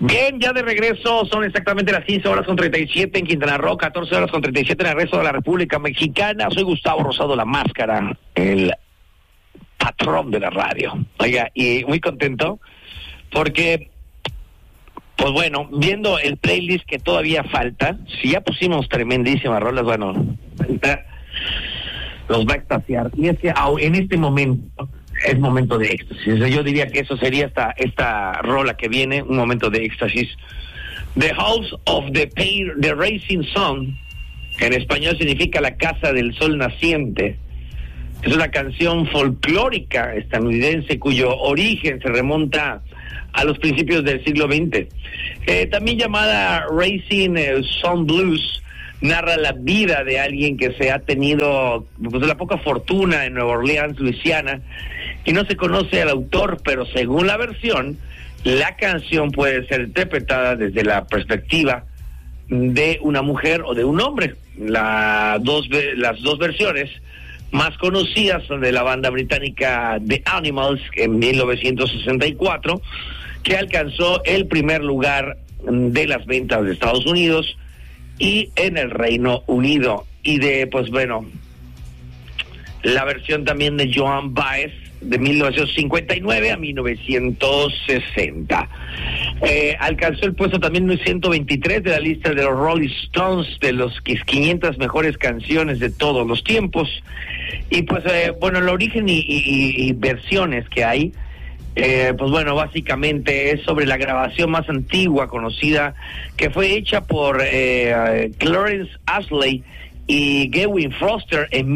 Bien, ya de regreso, son exactamente las 15 horas con 37 en Quintana Roo, 14 horas con 37 en el resto de la República Mexicana. Soy Gustavo Rosado La Máscara, el patrón de la radio. Oiga, y muy contento porque, pues bueno, viendo el playlist que todavía falta, si ya pusimos tremendísimas rolas, bueno, los va a extasiar. Y es que en este momento es momento de éxtasis. Yo diría que eso sería esta rola que viene, un momento de éxtasis. The House of the Rising Sun, que en español significa la casa del sol naciente. Es una canción folclórica estadounidense cuyo origen se remonta a los principios del siglo XX. También llamada Rising Sun Blues, narra la vida de alguien que se ha tenido pues la poca fortuna en Nueva Orleans, Luisiana, y no se conoce al autor, pero según la versión, la canción puede ser interpretada desde la perspectiva de una mujer o de un hombre. Las dos versiones más conocidas son de la banda británica The Animals en 1964, que alcanzó el primer lugar de las ventas de Estados Unidos y en el Reino Unido. Y de, pues bueno, la versión también de Joan Baez de 1959 a 1960. Alcanzó el puesto también 123 de la lista de los Rolling Stones de los 500 mejores canciones de todos los tiempos. Y pues bueno, el origen y versiones que hay, pues bueno, básicamente es sobre la grabación más antigua conocida, que fue hecha por Clarence Ashley y Gavin Foster en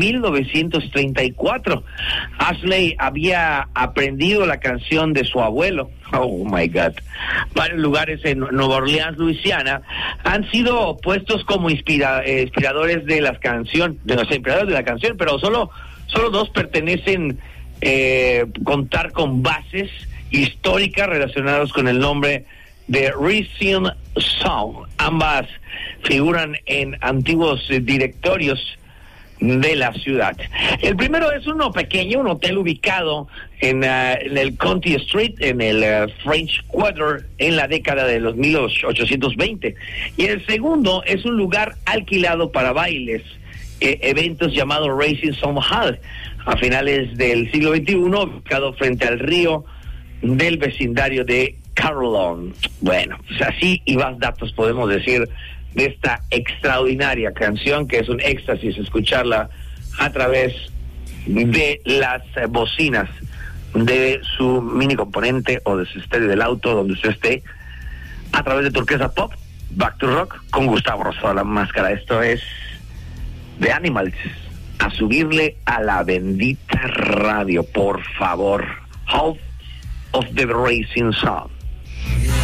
1934. Ashley había aprendido la canción de su abuelo. Oh my God. Varios lugares en Nueva Orleans, Luisiana, han sido puestos como inspiradores de las canciones, de los inspiradores de la canción, pero solo dos pertenecen contar con bases históricas relacionadas con el nombre de Rising Sun. Ambas figuran en antiguos directorios de la ciudad. El primero es uno pequeño, un hotel ubicado en el Conti Street, en el French Quarter, en la década de los 1820. Y el segundo es un lugar alquilado para bailes, eventos llamado Rising Sun Hall, a finales del siglo XXI, ubicado frente al río del vecindario de Carillon. Bueno, pues así y más datos podemos decir de esta extraordinaria canción, que es un éxtasis escucharla a través de las bocinas de su mini componente o de su estéreo del auto, donde usted esté, a través de Turquesa Pop, Back to Rock, con Gustavo Rosado La Máscara. Esto es The Animals. A subirle a la bendita radio, por favor. House of the Rising Sun.